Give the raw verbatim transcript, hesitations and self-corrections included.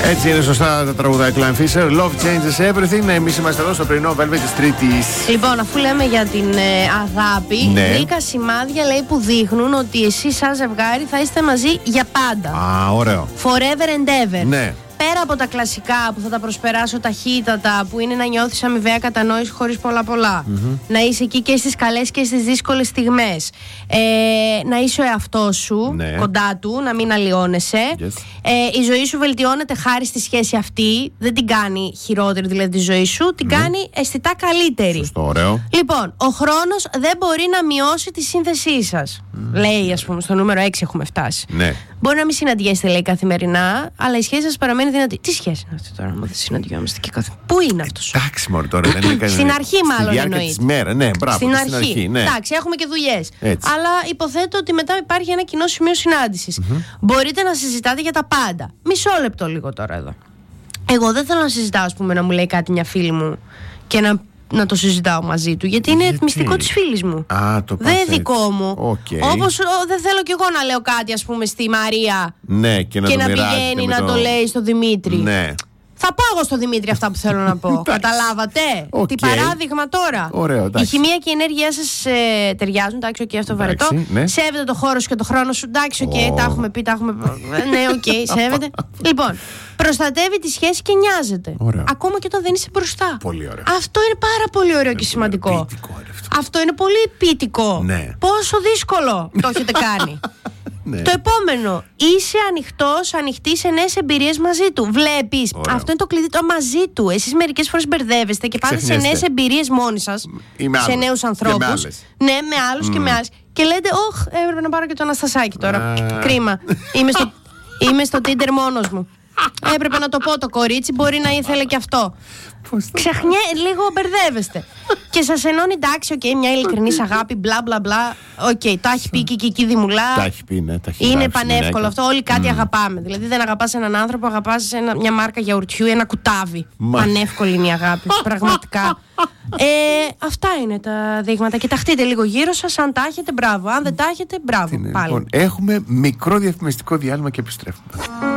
Έτσι είναι σωστά τα τραγουδάει Klein Fisher. Love changes everything. Εμείς είμαστε εδώ στο πρωινό Velvet της Τρίτης. Λοιπόν, αφού λέμε για την ε, αγάπη, ναι. βρήκα σημάδια λέει που δείχνουν ότι εσείς σαν ζευγάρι θα είστε μαζί για πάντα. Α, ωραίο. Forever and ever. Ναι. Πέρα από τα κλασικά που θα τα προσπεράσω ταχύτατα, που είναι να νιώθεις αμοιβαία κατανόηση χωρίς πολλά πολλά, mm-hmm. να είσαι εκεί και στις καλές και στις δύσκολες στιγμές, ε, να είσαι ο εαυτός σου, ναι. κοντά του, να μην αλλοιώνεσαι, yes. ε, η ζωή σου βελτιώνεται χάρη στη σχέση αυτή, δεν την κάνει χειρότερη δηλαδή τη ζωή σου, την mm. κάνει αισθητά καλύτερη. Σωστό, ωραίο. Λοιπόν, ο χρόνος δεν μπορεί να μειώσει τη σύνθεσή σας, mm. λέει, ας πούμε, στο νούμερο έξι έχουμε φτάσει. Ναι. Μπορεί να μην συναντιέστε, λέει, καθημερινά, αλλά η σχέση σας παραμένει δυνατή. Τι σχέση είναι αυτή τώρα, άμα δεν συναντιόμαστε και καθημερινά? Πού είναι αυτό? Εντάξει, μωρέ τώρα. Δεν είναι στην αρχή, μάλλον εννοείται. Μέρα, ναι, μπράβο. Στην αρχή. Στην αρχή ναι. Εντάξει, έχουμε και δουλειές. Αλλά υποθέτω ότι μετά υπάρχει ένα κοινό σημείο συνάντησης. Mm-hmm. Μπορείτε να συζητάτε για τα πάντα. Μισό λεπτό λίγο τώρα εδώ. Εγώ δεν θέλω να συζητάω, ας πούμε, να μου λέει κάτι μια φίλη μου και να. να το συζητάω μαζί του, γιατί είναι γιατί? μυστικό της φίλης μου. Α, το δεν είναι δικό μου. Okay. Όπως ο, δεν θέλω κι εγώ να λέω κάτι, ας πούμε, στη Μαρία, ναι, και να, και να πηγαίνει να το... το λέει στο Δημήτρη. Ναι. Θα πάω εγώ στο Δημήτρη αυτά που θέλω να πω. Καταλάβατε? Okay. Τι παράδειγμα τώρα. Ωραίο, η χημεία και η ενέργειά σας ε, ταιριάζουν. Εντάξει, οκ, okay, αυτό βαρετό. Ναι. Σέβεται το χώρο σου και το χρόνο σου. Εντάξει, οκ, okay, oh. τα έχουμε πει, τα έχουμε. Ναι, οκ, okay, σέβεται. Λοιπόν, προστατεύει τη σχέση και νοιάζεται. Ωραίο. Ακόμα και όταν δεν είσαι μπροστά. Πολύ ωραίο. Αυτό είναι πάρα πολύ ωραίο είναι και σημαντικό. Ποιητικό, αυτό είναι πολύ ποιητικό. Ναι. Πόσο δύσκολο το έχετε κάνει. Ναι. Το επόμενο, είσαι ανοιχτός, ανοιχτή σε νέες εμπειρίες μαζί του. Βλέπεις, ωραίο. Αυτό είναι το κλειδί, το μαζί του. Εσείς μερικές φορές μπερδεύεστε και πάτε σε νέες εμπειρίες μόνοι σας, σε νέους ανθρώπους. Ναι, με άλλους mm. και με άλλους. Και λέτε, όχ, έπρεπε να πάρω και το Αναστασάκι τώρα. Uh. Κρίμα. Είμαι στο, είμαι στο Tinder μόνος μου. Έπρεπε να το πω το κορίτσι, μπορεί να ήθελε και αυτό. Ξεχνιέ, λίγο μπερδεύεστε. Και σας ενώνει, εντάξει, οκ, okay, μια ειλικρινής αγάπη, μπλα μπλα μπλα. Οκ, okay, τα έχει πει και η Κική Δημουλά. Τα έχει πει, ναι, τα έχει είναι πανεύκολο αυτό. Όλοι κάτι mm. αγαπάμε. Δηλαδή δεν αγαπάς έναν άνθρωπο, αγαπάς ένα, μια μάρκα γιαουρτιού, ένα κουτάβι. Μα... Πανεύκολη είναι η αγάπη. Πραγματικά. Ε, αυτά είναι τα δείγματα. Κοιταχτείτε λίγο γύρω σας. Αν τα έχετε, μπράβο. Αν δεν τα έχετε, μπράβο. Πάλι. Λοιπόν, έχουμε μικρό διαφημιστικό διάλειμμα και επιστρέφουμε.